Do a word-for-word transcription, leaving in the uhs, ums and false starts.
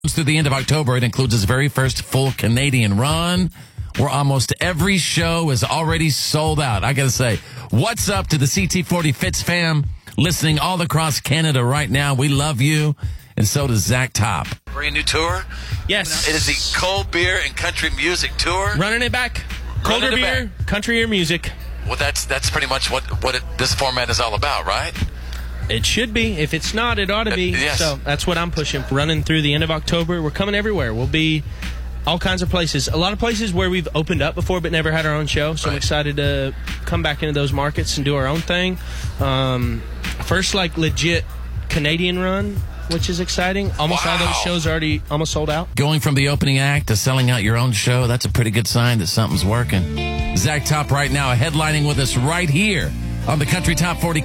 Through the end of October, it includes his very first full Canadian run, where almost every show is already sold out. I got to say, what's up to the C T forty Fits fam listening all across Canada right now? We love you, and so does Zach Top. Brand new tour? Yes. It is the Cold Beer and Country Music Tour. Running it back. Colder Running it beer, back. country or music. Well, that's that's pretty much what, what it, this format is all about, right? It should be. If it's not, it ought to be. Uh, yes. So that's what I'm pushing. Running through the end of October. We're coming everywhere. We'll be all kinds of places. A lot of places where we've opened up before but never had our own show. So Right. I'm excited to come back into those markets and do our own thing. Um, first, like, legit Canadian run, which is exciting. Almost all Wow. those shows are already almost sold out. Going from the opening act to selling out your own show, that's a pretty good sign that something's working. Zach Top right now headlining with us right here on the Country Top forty